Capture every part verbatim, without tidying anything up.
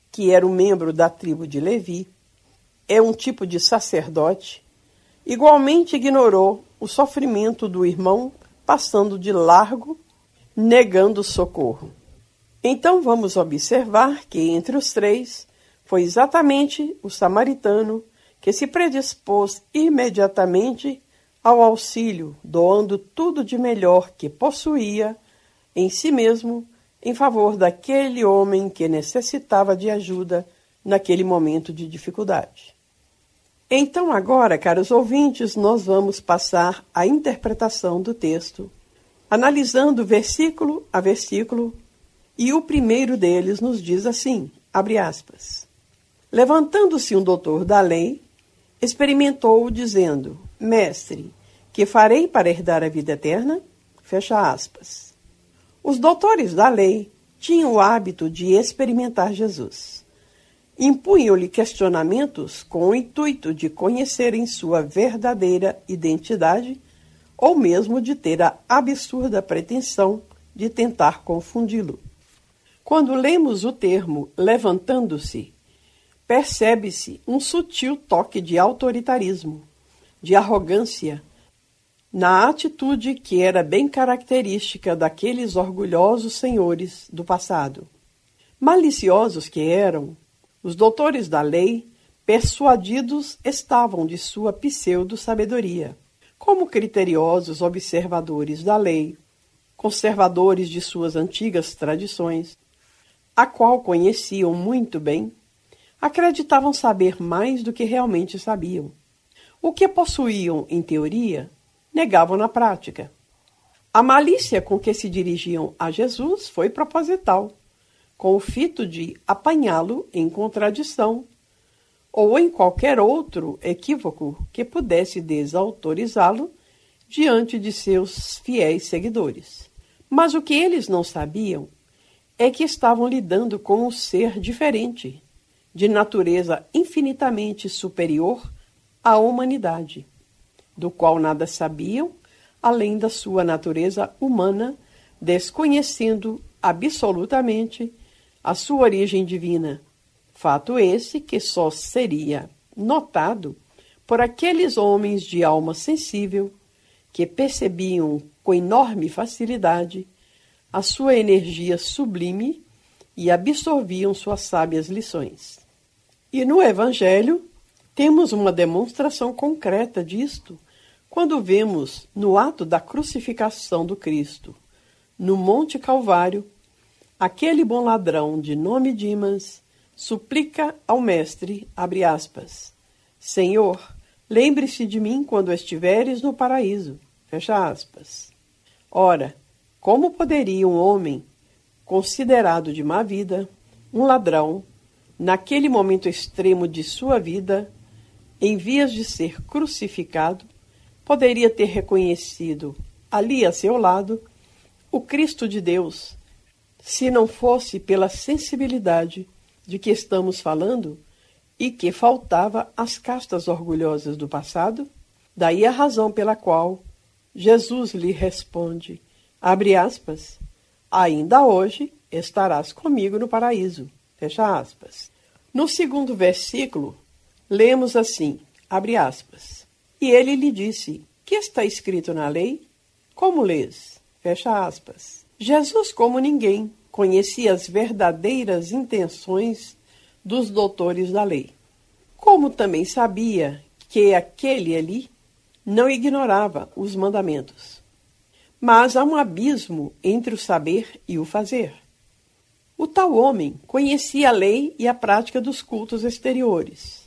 que era um membro da tribo de Levi, é um tipo de sacerdote, igualmente ignorou o sofrimento do irmão, passando de largo, negando socorro. Então vamos observar que entre os três foi exatamente o samaritano que se predispôs imediatamente ao auxílio, doando tudo de melhor que possuía em si mesmo em favor daquele homem que necessitava de ajuda naquele momento de dificuldade. Então agora, caros ouvintes, nós vamos passar à interpretação do texto, analisando versículo a versículo, e o primeiro deles nos diz assim, abre aspas, levantando-se um doutor da lei, experimentou-o dizendo, mestre, que farei para herdar a vida eterna? Fecha aspas. Os doutores da lei tinham o hábito de experimentar Jesus. Impunham-lhe questionamentos com o intuito de conhecerem sua verdadeira identidade ou mesmo de ter a absurda pretensão de tentar confundi-lo. Quando lemos o termo levantando-se, percebe-se um sutil toque de autoritarismo, de arrogância, na atitude que era bem característica daqueles orgulhosos senhores do passado. Maliciosos que eram, os doutores da lei, persuadidos estavam de sua pseudo-sabedoria. Como criteriosos observadores da lei, conservadores de suas antigas tradições, a qual conheciam muito bem, acreditavam saber mais do que realmente sabiam. O que possuíam em teoria, negavam na prática. A malícia com que se dirigiam a Jesus foi proposital, com o fito de apanhá-lo em contradição ou em qualquer outro equívoco que pudesse desautorizá-lo diante de seus fiéis seguidores. Mas o que eles não sabiam é que estavam lidando com um ser diferente, de natureza infinitamente superior à humanidade, do qual nada sabiam, além da sua natureza humana, desconhecendo absolutamente a sua origem divina. Fato esse que só seria notado por aqueles homens de alma sensível que percebiam com enorme facilidade a sua energia sublime e absorviam suas sábias lições. E no Evangelho temos uma demonstração concreta disto quando vemos no ato da crucificação do Cristo, no Monte Calvário, aquele bom ladrão de nome Dimas suplica ao Mestre, abre aspas, Senhor, lembre-se de mim quando estiveres no paraíso, fecha aspas. Ora, como poderia um homem, considerado de má vida, um ladrão, naquele momento extremo de sua vida, em vias de ser crucificado, poderia ter reconhecido, ali a seu lado, o Cristo de Deus, se não fosse pela sensibilidade de que estamos falando e que faltava às castas orgulhosas do passado? Daí a razão pela qual Jesus lhe responde, abre aspas, ainda hoje estarás comigo no paraíso, fecha aspas. No segundo versículo, lemos assim, abre aspas, e ele lhe disse, que está escrito na lei? Como lês? Fecha aspas. Jesus, como ninguém, conhecia as verdadeiras intenções dos doutores da lei. Como também sabia que aquele ali não ignorava os mandamentos. Mas há um abismo entre o saber e o fazer. O tal homem conhecia a lei e a prática dos cultos exteriores,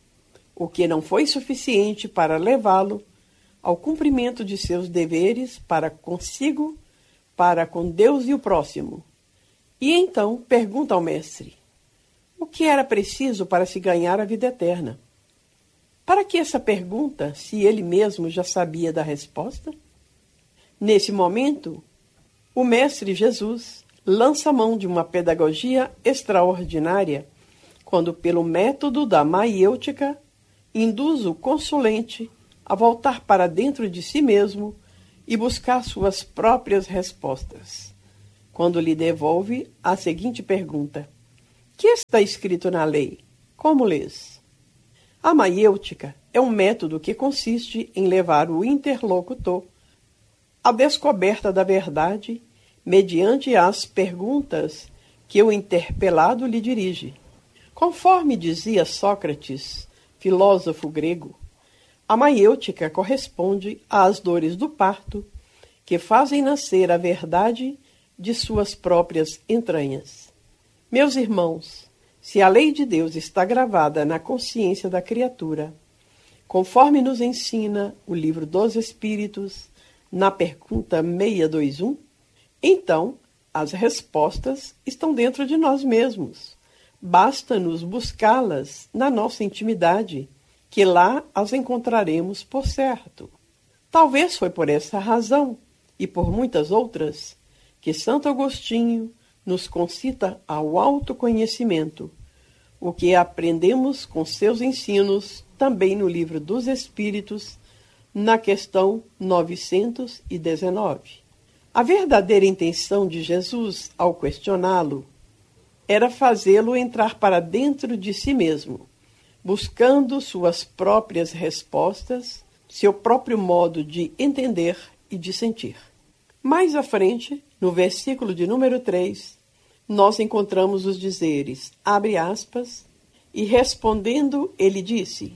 o que não foi suficiente para levá-lo ao cumprimento de seus deveres para consigo, para com Deus e o próximo. E então pergunta ao mestre, o que era preciso para se ganhar a vida eterna? Para que essa pergunta, se ele mesmo já sabia da resposta? Nesse momento, o mestre Jesus lança mão de uma pedagogia extraordinária, quando pelo método da maiêutica induz o consulente a voltar para dentro de si mesmo e buscar suas próprias respostas, quando lhe devolve a seguinte pergunta, Que está escrito na lei? Como lês? A maiêutica é um método que consiste em levar o interlocutor à descoberta da verdade mediante as perguntas que o interpelado lhe dirige. Conforme dizia Sócrates, filósofo grego, a maiêutica corresponde às dores do parto, que fazem nascer a verdade de suas próprias entranhas. Meus irmãos, se a lei de Deus está gravada na consciência da criatura, conforme nos ensina o Livro dos Espíritos, na pergunta seiscentos e vinte e um, então as respostas estão dentro de nós mesmos. Basta-nos buscá-las na nossa intimidade, que lá as encontraremos por certo. Talvez foi por essa razão, e por muitas outras, que Santo Agostinho nos concita ao autoconhecimento, o que aprendemos com seus ensinos também no Livro dos Espíritos, na questão novecentos e dezenove. A verdadeira intenção de Jesus, ao questioná-lo, era fazê-lo entrar para dentro de si mesmo, buscando suas próprias respostas, seu próprio modo de entender e de sentir. Mais à frente, no versículo de número três, nós encontramos os dizeres, abre aspas, e respondendo ele disse,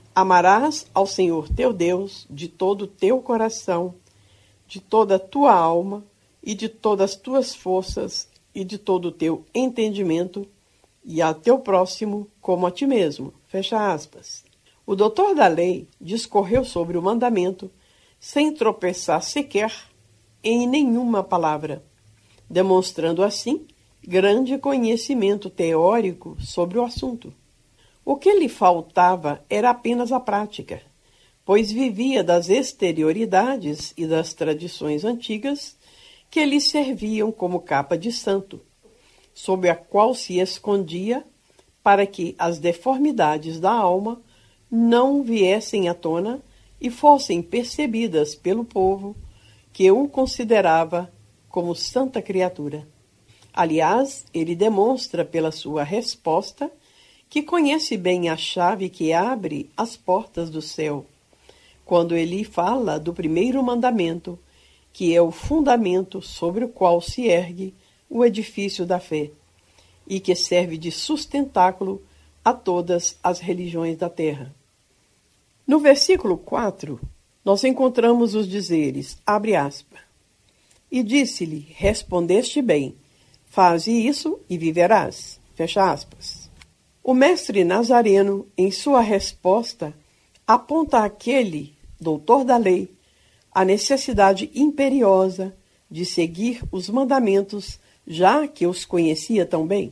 amarás ao Senhor teu Deus de todo o teu coração, de toda a tua alma e de todas as tuas forças e de todo o teu entendimento e a teu próximo como a ti mesmo. Fecha aspas. O doutor da lei discorreu sobre o mandamento sem tropeçar sequer em nenhuma palavra, demonstrando assim grande conhecimento teórico sobre o assunto. O que lhe faltava era apenas a prática, pois vivia das exterioridades e das tradições antigas que lhe serviam como capa de santo, sob a qual se escondia para que as deformidades da alma não viessem à tona e fossem percebidas pelo povo que o considerava como santa criatura. Aliás, ele demonstra pela sua resposta que conhece bem a chave que abre as portas do céu, quando ele fala do primeiro mandamento, que é o fundamento sobre o qual se ergue o edifício da fé, e que serve de sustentáculo a todas as religiões da terra. No versículo quatro, nós encontramos os dizeres, abre aspas, e disse-lhe, respondeste bem, faze isso e viverás, fecha aspas. O mestre Nazareno, em sua resposta, aponta àquele doutor da lei a necessidade imperiosa de seguir os mandamentos, já que os conhecia tão bem.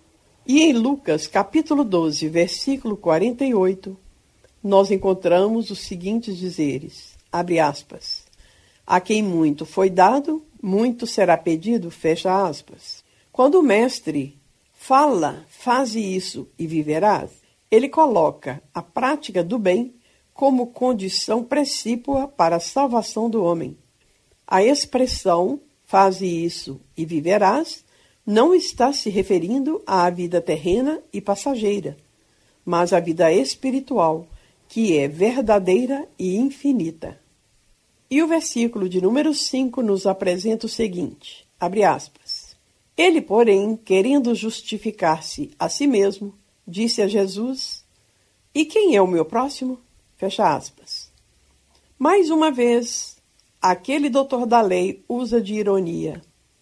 E em Lucas, capítulo doze, versículo quarenta e oito, nós encontramos os seguintes dizeres, abre aspas, a quem muito foi dado, muito será pedido, fecha aspas. Quando o mestre fala, faze isso e viverás, ele coloca a prática do bem como condição precípua para a salvação do homem. A expressão, faze isso e viverás, não está se referindo à vida terrena e passageira, mas à vida espiritual, que é verdadeira e infinita. E o versículo de número cinco nos apresenta o seguinte, abre aspas, ele, porém, querendo justificar-se a si mesmo, disse a Jesus, e quem é o meu próximo? Fecha aspas. Mais uma vez, aquele doutor da lei usa de ironia.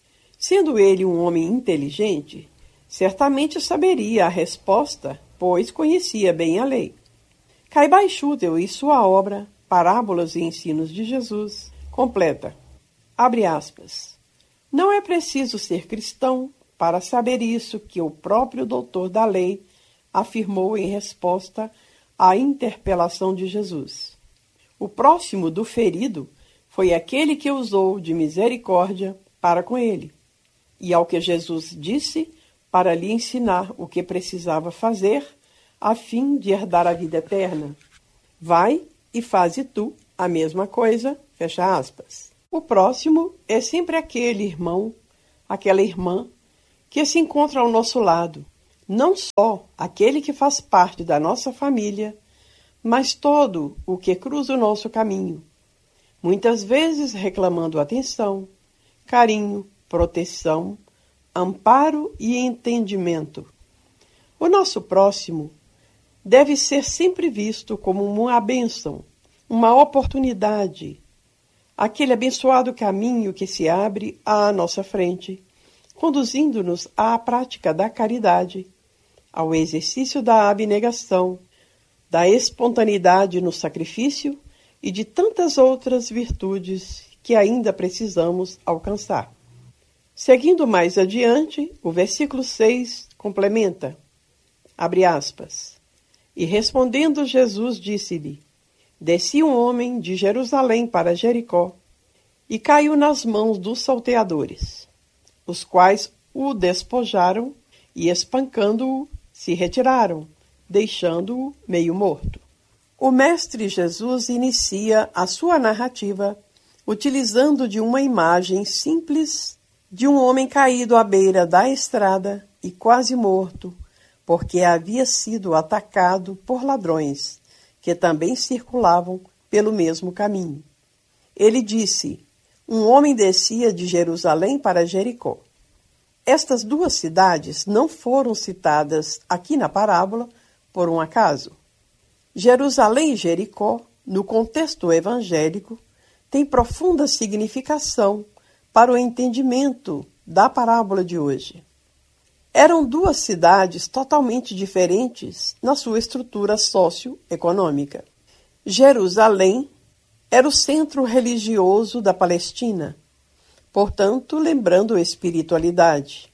Sendo ele um homem inteligente, certamente saberia a resposta, pois conhecia bem a lei. Caibai Schuttel, em sua obra Parábolas e Ensinos de Jesus, completa, abre aspas, não é preciso ser cristão para saber isso que o próprio doutor da lei afirmou em resposta à interpelação de Jesus. O próximo do ferido foi aquele que usou de misericórdia para com ele, e ao que Jesus disse para lhe ensinar o que precisava fazer a fim de herdar a vida eterna. Vai e faze tu a mesma coisa, fecha aspas. O próximo é sempre aquele irmão, aquela irmã que se encontra ao nosso lado, não só aquele que faz parte da nossa família, mas todo o que cruza o nosso caminho, muitas vezes reclamando atenção, carinho, proteção, amparo e entendimento. O nosso próximo deve ser sempre visto como uma bênção, uma oportunidade, aquele abençoado caminho que se abre à nossa frente, conduzindo-nos à prática da caridade, ao exercício da abnegação, da espontaneidade no sacrifício e de tantas outras virtudes que ainda precisamos alcançar. Seguindo mais adiante, o versículo seis complementa, abre aspas, e respondendo Jesus disse-lhe, desci um homem de Jerusalém para Jericó e caiu nas mãos dos salteadores, os quais o despojaram e, espancando-o, se retiraram, deixando-o meio morto. O Mestre Jesus inicia a sua narrativa utilizando de uma imagem simples de um homem caído à beira da estrada e quase morto, porque havia sido atacado por ladrões, que também circulavam pelo mesmo caminho. Ele disse, um homem descia de Jerusalém para Jericó. Estas duas cidades não foram citadas aqui na parábola por um acaso. Jerusalém e Jericó, no contexto evangélico, têm profunda significação para o entendimento da parábola de hoje. Eram duas cidades totalmente diferentes na sua estrutura socioeconômica. Jerusalém era o centro religioso da Palestina, portanto, lembrando a espiritualidade.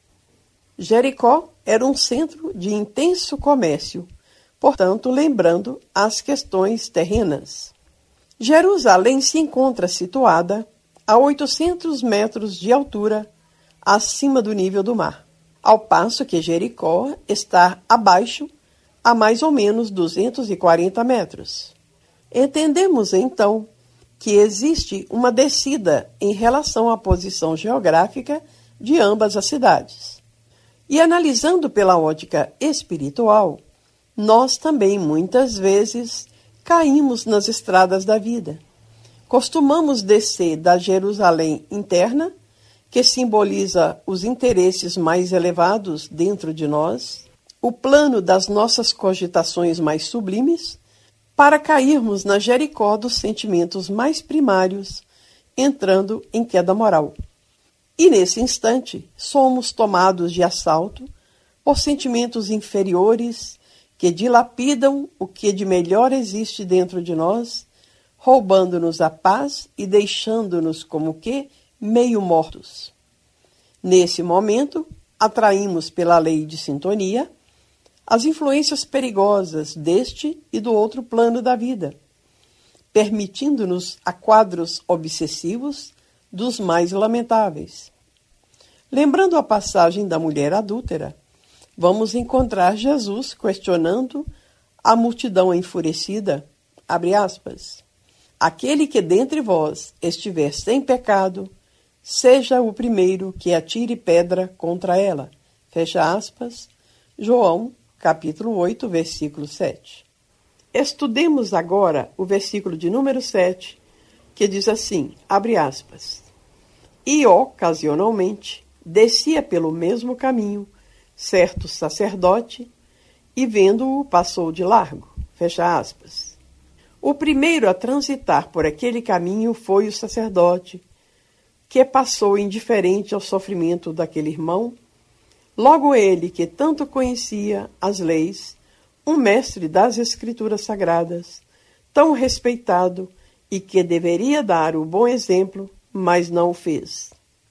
Jericó era um centro de intenso comércio, portanto, lembrando as questões terrenas. Jerusalém se encontra situada a oitocentos metros de altura acima do nível do mar, ao passo que Jericó está abaixo a mais ou menos duzentos e quarenta metros. Entendemos, então, que existe uma descida em relação à posição geográfica de ambas as cidades. E analisando pela ótica espiritual, nós também muitas vezes caímos nas estradas da vida. Costumamos descer da Jerusalém interna, que simboliza os interesses mais elevados dentro de nós, o plano das nossas cogitações mais sublimes, para cairmos na Jericó dos sentimentos mais primários, entrando em queda moral. E nesse instante, somos tomados de assalto por sentimentos inferiores que dilapidam o que de melhor existe dentro de nós, roubando-nos a paz e deixando-nos como que meio mortos. Nesse momento, atraímos pela lei de sintonia as influências perigosas deste e do outro plano da vida, permitindo-nos a quadros obsessivos dos mais lamentáveis. Lembrando a passagem da mulher adúltera, vamos encontrar Jesus questionando a multidão enfurecida, abre aspas, aquele que dentre vós estiver sem pecado, seja o primeiro que atire pedra contra ela, fecha aspas, João, capítulo oito, versículo sete. Estudemos agora o versículo de número sete, que diz assim, abre aspas, e ocasionalmente descia pelo mesmo caminho certo sacerdote e vendo-o passou de largo, fecha aspas. O primeiro a transitar por aquele caminho foi o sacerdote, que passou indiferente ao sofrimento daquele irmão. Logo ele, que tanto conhecia as leis, um mestre das Escrituras Sagradas, tão respeitado e que deveria dar o bom exemplo, mas não o fez.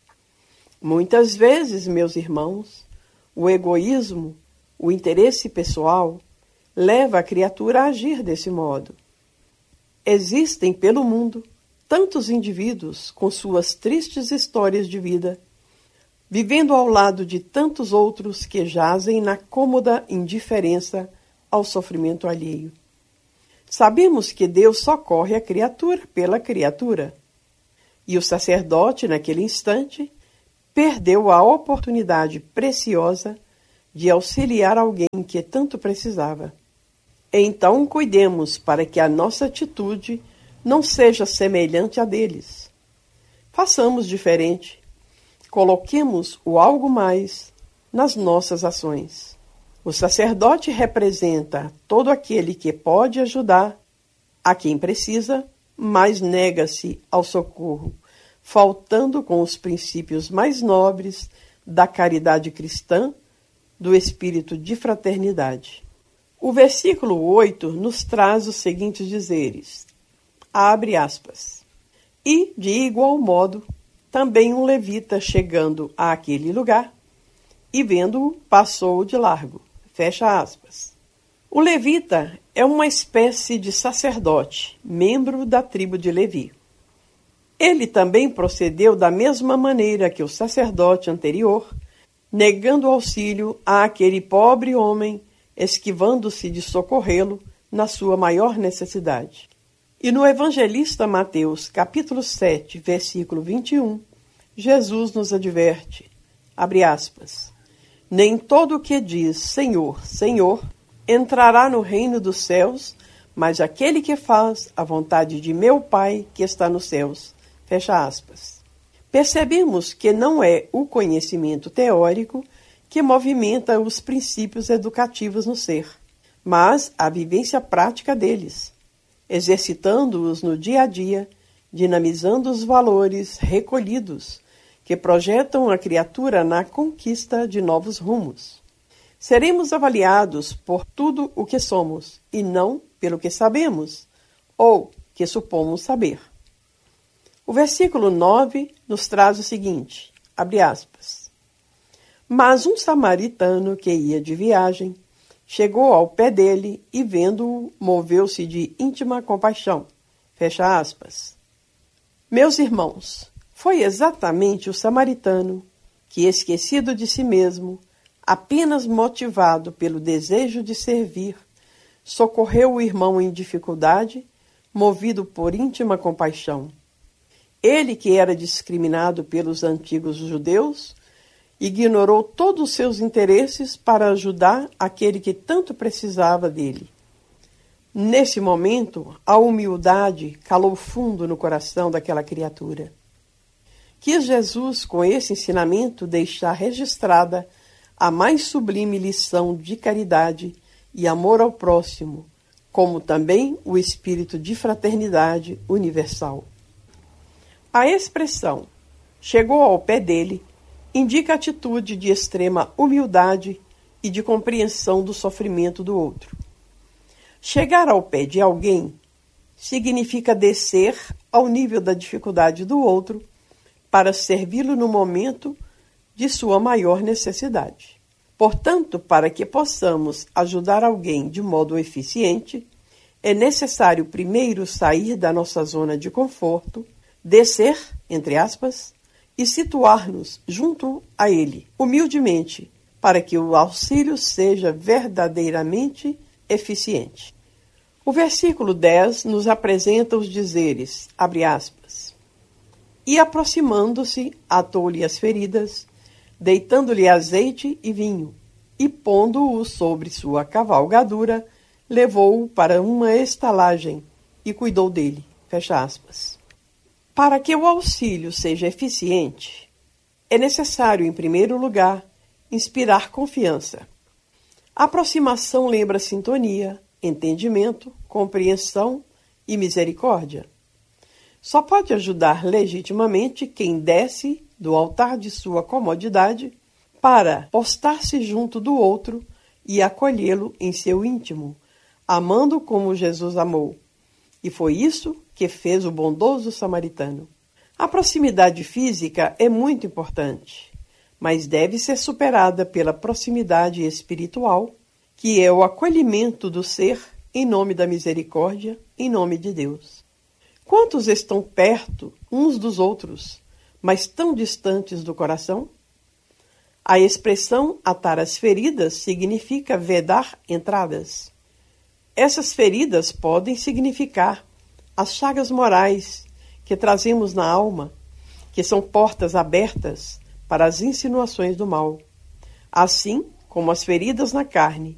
Muitas vezes, meus irmãos, o egoísmo, o interesse pessoal, leva a criatura a agir desse modo. Existem pelo mundo tantos indivíduos com suas tristes histórias de vida, vivendo ao lado de tantos outros que jazem na cômoda indiferença ao sofrimento alheio. Sabemos que Deus socorre a criatura pela criatura, e o sacerdote, naquele instante, perdeu a oportunidade preciosa de auxiliar alguém que tanto precisava. Então, cuidemos para que a nossa atitude não seja semelhante à deles. Façamos diferente. Coloquemos o algo mais nas nossas ações. O sacerdote representa todo aquele que pode ajudar a quem precisa, mas nega-se ao socorro, faltando com os princípios mais nobres da caridade cristã, do espírito de fraternidade. O versículo oito nos traz os seguintes dizeres, abre aspas, e, de igual modo, também um levita chegando àquele lugar, e vendo-o, passou de largo, fecha aspas. O levita é uma espécie de sacerdote, membro da tribo de Levi. Ele também procedeu da mesma maneira que o sacerdote anterior, negando auxílio àquele pobre homem, esquivando-se de socorrê-lo na sua maior necessidade. E no evangelista Mateus, capítulo sete, versículo vinte e um, Jesus nos adverte, abre aspas, nem todo o que diz Senhor, Senhor, entrará no reino dos céus, mas aquele que faz a vontade de meu Pai que está nos céus, fecha aspas. Percebemos que não é o conhecimento teórico que movimenta os princípios educativos no ser, mas a vivência prática deles, exercitando-os no dia a dia, dinamizando os valores recolhidos que projetam a criatura na conquista de novos rumos. Seremos avaliados por tudo o que somos e não pelo que sabemos ou que supomos saber. O versículo nove nos traz o seguinte, abre aspas, mas um samaritano que ia de viagem chegou ao pé dele e, vendo-o, moveu-se de íntima compaixão. Fecha aspas. Meus irmãos, foi exatamente o samaritano que, esquecido de si mesmo, apenas motivado pelo desejo de servir, socorreu o irmão em dificuldade, movido por íntima compaixão. Ele, que era discriminado pelos antigos judeus, ignorou todos os seus interesses para ajudar aquele que tanto precisava dele. Nesse momento, a humildade calou fundo no coração daquela criatura. Quis Jesus, com esse ensinamento, deixar registrada a mais sublime lição de caridade e amor ao próximo, como também o espírito de fraternidade universal. A expressão chegou ao pé dele indica atitude de extrema humildade e de compreensão do sofrimento do outro. Chegar ao pé de alguém significa descer ao nível da dificuldade do outro para servi-lo no momento de sua maior necessidade. Portanto, para que possamos ajudar alguém de modo eficiente, é necessário primeiro sair da nossa zona de conforto, descer, entre aspas, e situar-nos junto a ele, humildemente, para que o auxílio seja verdadeiramente eficiente. O versículo dez nos apresenta os dizeres, abre aspas, e aproximando-se, atou-lhe as feridas, deitando-lhe azeite e vinho, e pondo-o sobre sua cavalgadura, levou-o para uma estalagem e cuidou dele, fecha aspas. Para que o auxílio seja eficiente, é necessário, em primeiro lugar, inspirar confiança. A aproximação lembra sintonia, entendimento, compreensão e misericórdia. Só pode ajudar legitimamente quem desce do altar de sua comodidade para postar-se junto do outro e acolhê-lo em seu íntimo, amando como Jesus amou. E foi isso que fez o bondoso samaritano. A proximidade física é muito importante, mas deve ser superada pela proximidade espiritual, que é o acolhimento do ser em nome da misericórdia, em nome de Deus. Quantos estão perto uns dos outros, mas tão distantes do coração? A expressão atar as feridas significa vedar entradas. Essas feridas podem significar as chagas morais que trazemos na alma, que são portas abertas para as insinuações do mal, assim como as feridas na carne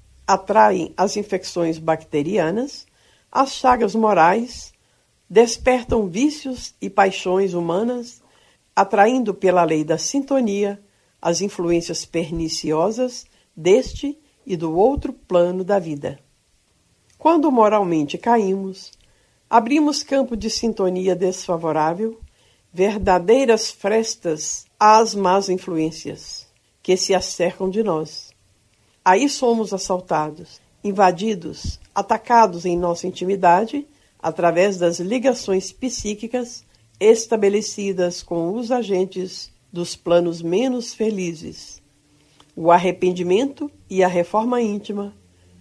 atraem as infecções bacterianas, as chagas morais despertam vícios e paixões humanas, atraindo pela lei da sintonia as influências perniciosas deste e do outro plano da vida. Quando moralmente caímos, abrimos campo de sintonia desfavorável, verdadeiras frestas às más influências que se acercam de nós. Aí somos assaltados, invadidos, atacados em nossa intimidade, através das ligações psíquicas estabelecidas com os agentes dos planos menos felizes. O arrependimento e a reforma íntima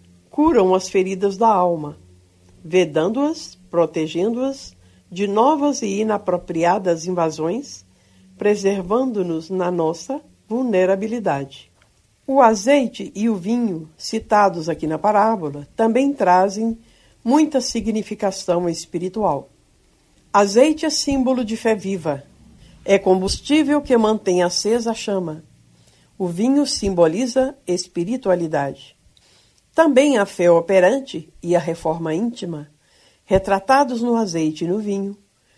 curam as feridas da alma, vedando-as, protegendo-as de novas e inapropriadas invasões, preservando-nos na nossa vulnerabilidade. O azeite e o vinho, citados aqui na parábola, também trazem muita significação espiritual. Azeite é símbolo de fé viva. É combustível que mantém acesa a chama. O vinho simboliza espiritualidade. Também a fé operante e a reforma íntima, retratados no azeite e no vinho,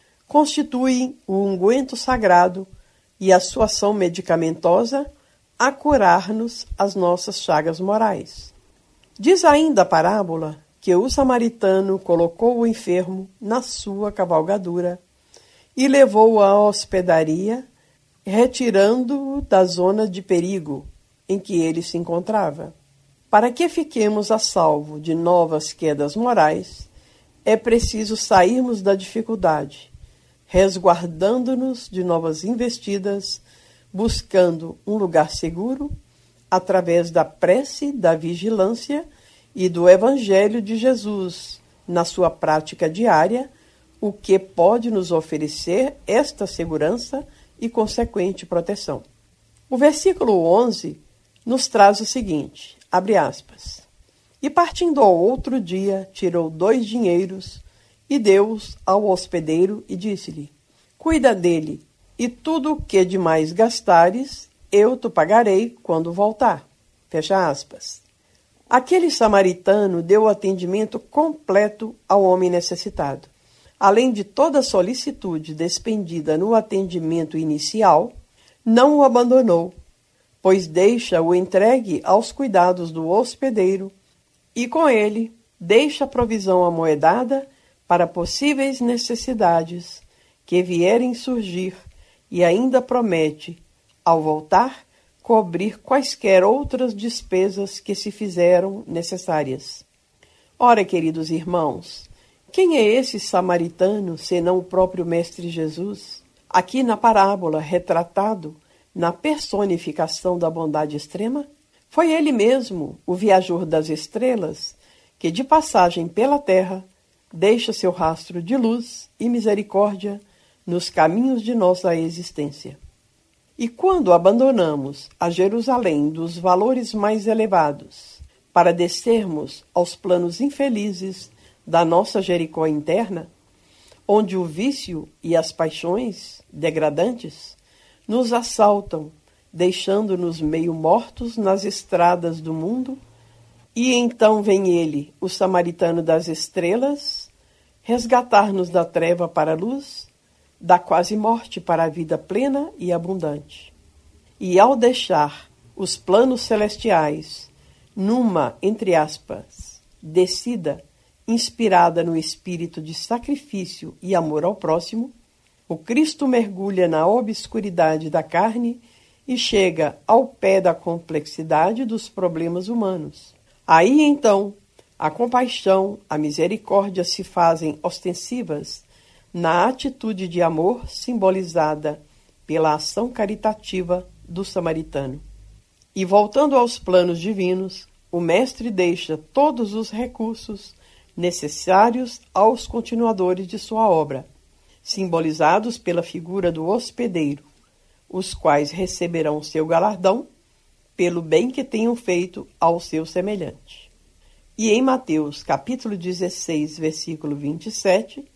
constituem o unguento sagrado e a sua ação medicamentosa a curar-nos as nossas chagas morais. Diz ainda a parábola que o samaritano colocou o enfermo na sua cavalgadura e levou-o à hospedaria, retirando-o da zona de perigo em que ele se encontrava. Para que fiquemos a salvo de novas quedas morais, é preciso sairmos da dificuldade, resguardando-nos de novas investidas, buscando um lugar seguro, através da prece, da vigilância e do Evangelho de Jesus, na sua prática diária, o que pode nos oferecer esta segurança e consequente proteção. O versículo onze nos traz o seguinte, abre aspas, e partindo ao outro dia, tirou dois dinheiros e deu-os ao hospedeiro e disse-lhe, cuida dele, e tudo o que demais gastares, eu te pagarei quando voltar. Fecha aspas. Aquele samaritano deu atendimento completo ao homem necessitado. Além de toda a solicitude despendida no atendimento inicial, não o abandonou, pois deixa-o entregue aos cuidados do hospedeiro e, com ele, deixa a provisão amoedada para possíveis necessidades que vierem surgir e ainda promete, ao voltar, cobrir quaisquer outras despesas que se fizeram necessárias. Ora, queridos irmãos, quem é esse samaritano, senão o próprio Mestre Jesus? Aqui na parábola, retratado na personificação da bondade extrema, foi ele mesmo, o viajor das estrelas, que de passagem pela terra deixa seu rastro de luz e misericórdia nos caminhos de nossa existência. E quando abandonamos a Jerusalém dos valores mais elevados para descermos aos planos infelizes da nossa Jericó interna, onde o vício e as paixões degradantes nos assaltam, deixando-nos meio mortos nas estradas do mundo, e então vem ele, o samaritano das estrelas, resgatar-nos da treva para a luz, da quase morte para a vida plena e abundante. E ao deixar os planos celestiais numa, entre aspas, descida inspirada no espírito de sacrifício e amor ao próximo, o Cristo mergulha na obscuridade da carne e chega ao pé da complexidade dos problemas humanos. Aí, então, a compaixão, a misericórdia se fazem ostensivas na atitude de amor simbolizada pela ação caritativa do samaritano. E voltando aos planos divinos, o Mestre deixa todos os recursos necessários aos continuadores de sua obra, simbolizados pela figura do hospedeiro, os quais receberão seu galardão pelo bem que tenham feito ao seu semelhante. E em Mateus, capítulo dezesseis, versículo vinte e sete,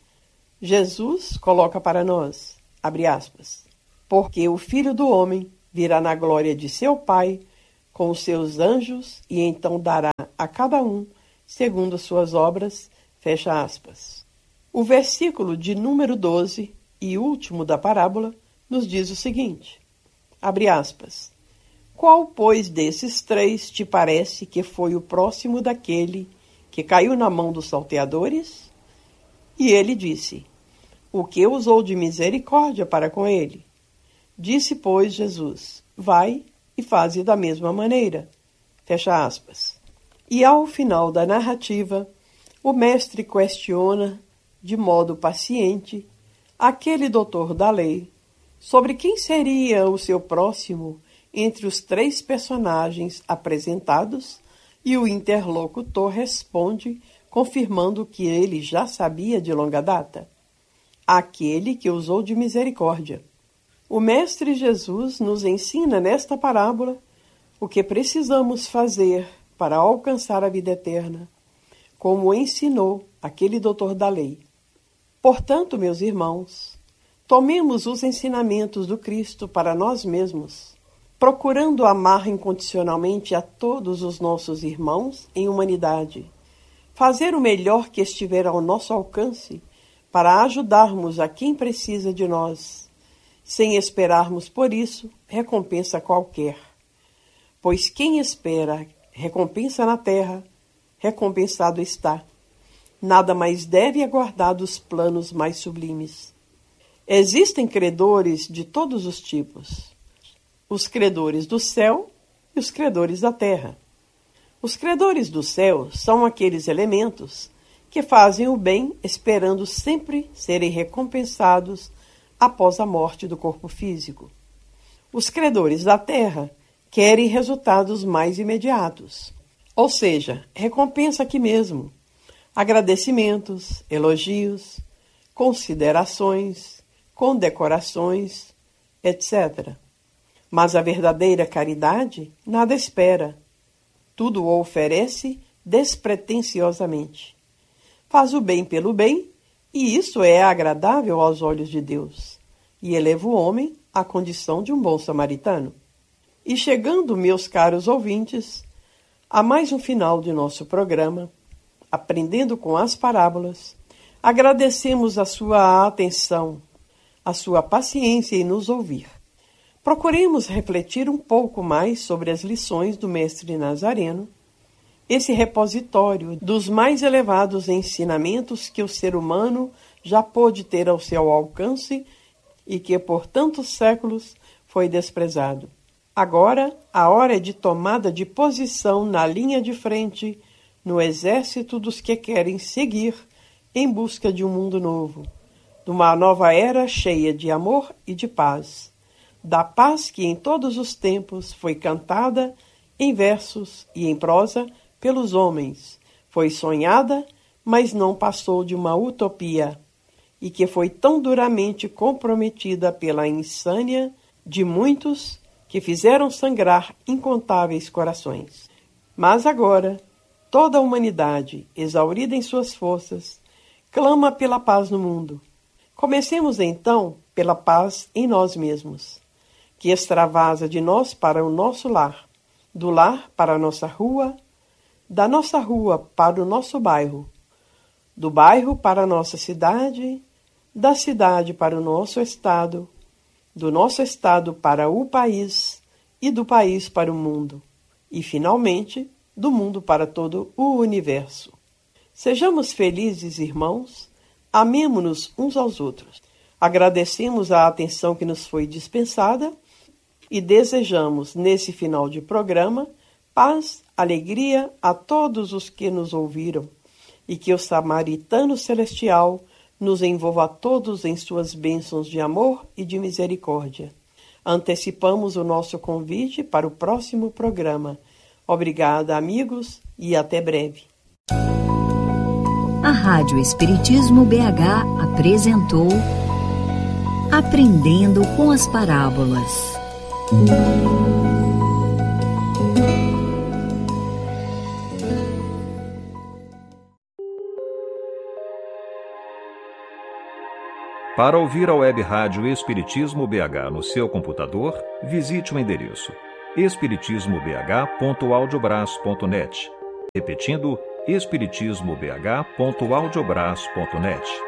Jesus coloca para nós, abre aspas, porque o Filho do Homem virá na glória de seu Pai com os seus anjos e então dará a cada um segundo as suas obras, fecha aspas. O versículo de número doze e último da parábola nos diz o seguinte, abre aspas, qual, pois, desses três te parece que foi o próximo daquele que caiu na mão dos salteadores? E ele disse, o que usou de misericórdia para com ele? Disse, pois, Jesus, vai e faze da mesma maneira. Fecha aspas. E ao final da narrativa, o mestre questiona, de modo paciente, aquele doutor da lei, sobre quem seria o seu próximo entre os três personagens apresentados, e o interlocutor responde, confirmando o que ele já sabia de longa data. Aquele que usou de misericórdia. O Mestre Jesus nos ensina nesta parábola o que precisamos fazer para alcançar a vida eterna, como ensinou aquele doutor da lei. Portanto, meus irmãos, tomemos os ensinamentos do Cristo para nós mesmos, procurando amar incondicionalmente a todos os nossos irmãos em humanidade, fazer o melhor que estiver ao nosso alcance para ajudarmos a quem precisa de nós, sem esperarmos por isso recompensa qualquer. Pois quem espera recompensa na terra, recompensado está. Nada mais deve aguardar dos planos mais sublimes. Existem credores de todos os tipos. Os credores do céu e os credores da terra. Os credores do céu são aqueles elementos que fazem o bem esperando sempre serem recompensados após a morte do corpo físico. Os credores da terra querem resultados mais imediatos, ou seja, recompensa aqui mesmo, agradecimentos, elogios, considerações, condecorações, etcétera. Mas a verdadeira caridade nada espera, tudo o oferece despretensiosamente. Faz o bem pelo bem, e isso é agradável aos olhos de Deus, e eleva o homem à condição de um bom samaritano. E chegando, meus caros ouvintes, a mais um final de nosso programa, Aprendendo com as Parábolas, agradecemos a sua atenção, a sua paciência em nos ouvir. Procuremos refletir um pouco mais sobre as lições do Mestre Nazareno, esse repositório dos mais elevados ensinamentos que o ser humano já pôde ter ao seu alcance e que por tantos séculos foi desprezado. Agora, a hora é de tomada de posição na linha de frente, no exército dos que querem seguir em busca de um mundo novo, de uma nova era cheia de amor e de paz, da paz que em todos os tempos foi cantada em versos e em prosa pelos homens, foi sonhada, mas não passou de uma utopia, e que foi tão duramente comprometida pela insânia de muitos que fizeram sangrar incontáveis corações. Mas agora, toda a humanidade, exaurida em suas forças, clama pela paz no mundo. Comecemos então pela paz em nós mesmos, que extravasa de nós para o nosso lar, do lar para a nossa rua, da nossa rua para o nosso bairro, do bairro para a nossa cidade, da cidade para o nosso estado, do nosso estado para o país e do país para o mundo, e, finalmente, do mundo para todo o universo. Sejamos felizes, irmãos, amemo-nos uns aos outros. Agradecemos a atenção que nos foi dispensada e desejamos, nesse final de programa, paz, alegria a todos os que nos ouviram e que o Samaritano Celestial nos envolva a todos em suas bênçãos de amor e de misericórdia. Antecipamos o nosso convite para o próximo programa. Obrigada, amigos, e até breve. A Rádio Espiritismo B H apresentou Aprendendo com as Parábolas. Para ouvir a Web Rádio Espiritismo B H no seu computador, visite o endereço espiritismo b h ponto audiobras ponto net. Repetindo, espiritismo b h ponto audiobras ponto net.